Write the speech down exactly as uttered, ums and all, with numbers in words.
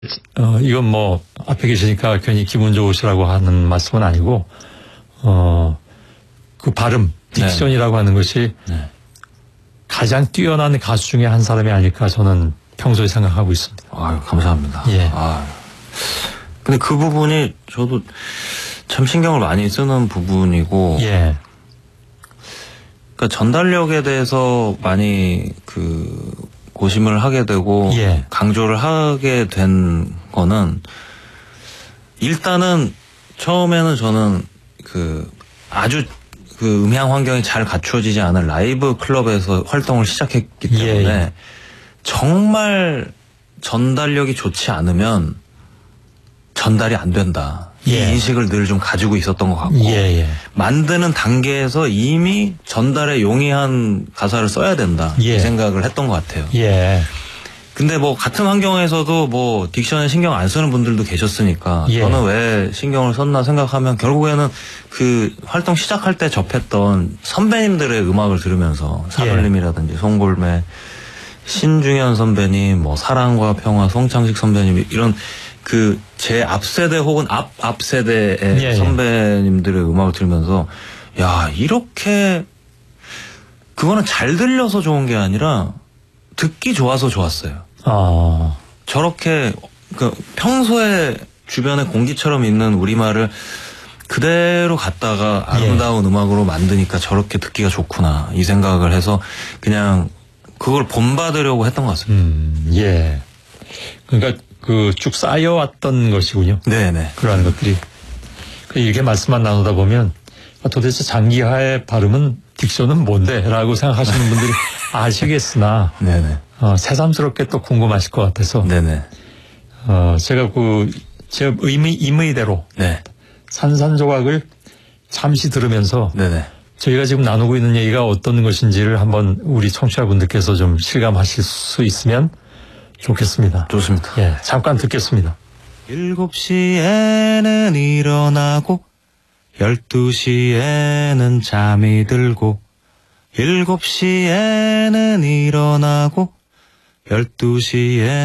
어, 이건 뭐, 앞에 계시니까 괜히 기분 좋으시라고 하는 말씀은 아니고, 어, 그 발음, 딕션이라고 네. 하는 것이 네. 가장 뛰어난 가수 중에 한 사람이 아닐까 저는 평소에 생각하고 있습니다. 아유, 감사합니다. 예. 아유. 근데 그 부분이 저도 참 신경을 많이 쓰는 부분이고, 예. 그러니까 전달력에 대해서 많이 그 고심을 하게 되고 예. 강조를 하게 된 거는 일단은 처음에는 저는 그 아주 그 음향 환경이 잘 갖추어지지 않은 라이브 클럽에서 활동을 시작했기 때문에 예. 정말 전달력이 좋지 않으면 전달이 안 된다. 이 예. 인식을 늘 좀 가지고 있었던 것 같고 예예. 만드는 단계에서 이미 전달에 용이한 가사를 써야 된다. 예. 이 생각을 했던 것 같아요. 예. 근데 뭐 같은 환경에서도 뭐 딕션에 신경 안 쓰는 분들도 계셨으니까 예. 저는 왜 신경을 썼나 생각하면 결국에는 그 활동 시작할 때 접했던 선배님들의 음악을 들으면서 사돌림이라든지 송골매, 신중현 선배님, 뭐 사랑과 평화, 송창식 선배님 이런 그 제 앞세대 혹은 앞 앞세대의 예, 선배님들의 음악을 들으면서 야 이렇게 그거는 잘 들려서 좋은 게 아니라 듣기 좋아서 좋았어요. 아 저렇게 그 평소에 주변에 공기처럼 있는 우리말을 그대로 갖다가 아름다운 예. 음악으로 만드니까 저렇게 듣기가 좋구나 이 생각을 해서 그냥 그걸 본받으려고 했던 것 같습니다. 음, 예. 그러니까 그 쭉 쌓여왔던 것이군요. 네네. 그러한 것들이. 이렇게 말씀만 나누다 보면 도대체 장기하의 발음은 딕션은 뭔데? 라고 생각하시는 분들이 아시겠으나 네네. 어, 새삼스럽게 또 궁금하실 것 같아서 네네. 어, 제가 그 제 의미, 임의대로 네. 산산조각을 잠시 들으면서 네네. 저희가 지금 나누고 있는 얘기가 어떤 것인지를 한번 우리 청취자분들께서 좀 실감하실 수 있으면 좋겠습니다. 좋습니다. 예, 잠깐 듣겠습니다. 일곱 시에는 일어나고 열두 시에는 잠이 들고 일곱 시에는 일어나고 열두 시에